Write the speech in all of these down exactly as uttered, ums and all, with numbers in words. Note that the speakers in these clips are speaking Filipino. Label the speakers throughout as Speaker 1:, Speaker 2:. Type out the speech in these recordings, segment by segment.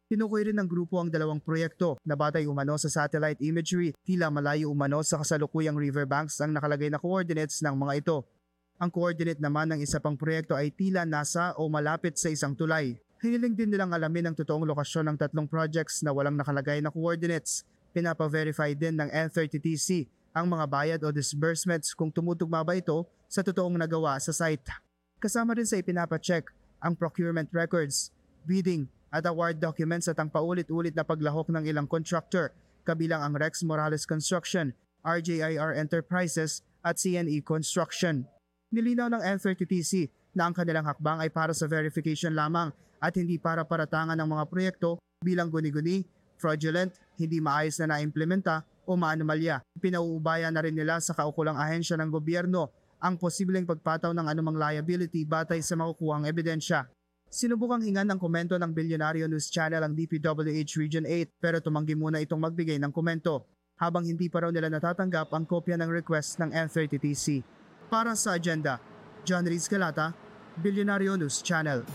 Speaker 1: Tinukoy rin ng grupo ang dalawang proyekto na batay umano sa satellite imagery, tila malayo umano sa kasalukuyang riverbanks ang nakalagay na coordinates ng mga ito. Ang coordinate naman ng isa pang proyekto ay tila nasa o malapit sa isang tulay. Hiniling din nilang alamin ang totoong lokasyon ng tatlong projects na walang nakalagay na coordinates. Pinapa-verify din ng N thirty T C ang mga bayad o disbursements kung tumutugma ba ito sa totoong nagawa sa site. Kasama rin sa ipinapa-check ang procurement records, bidding at award documents at ang paulit-ulit na paglahok ng ilang contractor, kabilang ang Rex Morales Construction, R J I R Enterprises at C N E Construction. Nilinaw ng N thirty T C na ang kanilang hakbang ay para sa verification lamang at hindi para paratangan ng mga proyekto bilang guni-guni, fraudulent, hindi maayos na naimplementa o maanomalya. Pinauubaya na rin nila sa kaukulang ahensya ng gobyerno ang posibleng pagpataw ng anumang liability batay sa makukuhang ebidensya. Sinubukang hingan ng komento ng Bilyonaryo News Channel ang D P W H Region eight pero tumanggi muna itong magbigay ng komento habang hindi pa raw nila natatanggap ang kopya ng request ng N thirty T C. Para sa agenda, John Riz Galata, Bilyonaryo News Channel.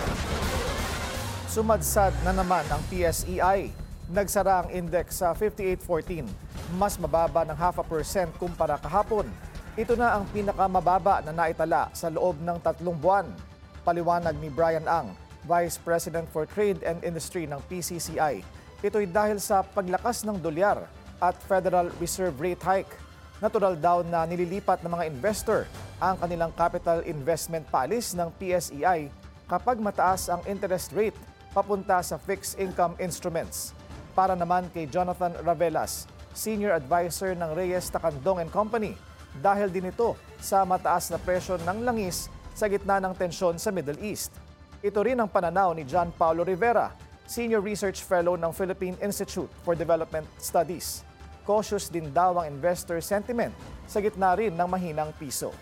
Speaker 2: Sumadsad na naman ang P S E I. Nagsara ang index sa fifty-eight fourteen, mas mababa ng half a percent kumpara kahapon. Ito na ang pinakamababa na naitala sa loob ng tatlong buwan. Paliwanag ni Brian Ang, Vice President for Trade and Industry ng P C C I. Ito'y dahil sa paglakas ng dolyar at Federal Reserve rate hike. Natural daw na nililipat ng mga investor ang kanilang capital investment policy ng P S E I kapag mataas ang interest rate papunta sa fixed income instruments. Para naman kay Jonathan Ravelas, Senior Advisor ng Reyes Tacandong and Company, dahil din ito sa mataas na presyo ng langis sa gitna ng tensyon sa Middle East. Ito rin ang pananaw ni John Paulo Rivera, Senior Research Fellow ng Philippine Institute for Development Studies. Cautious din daw ang investor sentiment sa gitna rin ng mahinang piso.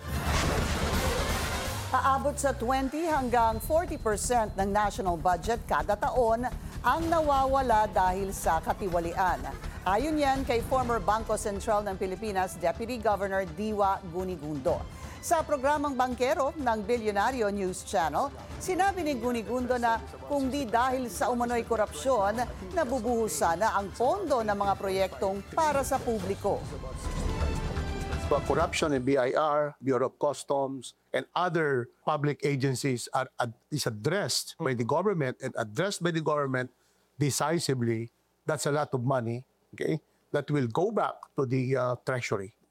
Speaker 3: Aabot sa twenty hanggang forty percent ng national budget kada taon ang nawawala dahil sa katiwalian. Ayon yan kay former Bangko Sentral ng Pilipinas Deputy Governor Diwa Gunigundo. Sa programang Bangkero ng Bilyonaryo News Channel, sinabi ni Gunigundo na kung di dahil sa umano'y korupsyon, nabubuhos sana ang pondo ng mga proyektong para sa publiko.
Speaker 4: Corruption in B I R, Bureau of Customs, and other public agencies are ad- is addressed by the government and addressed by the government decisively. That's a lot of money, okay, that will go back to the uh, treasury.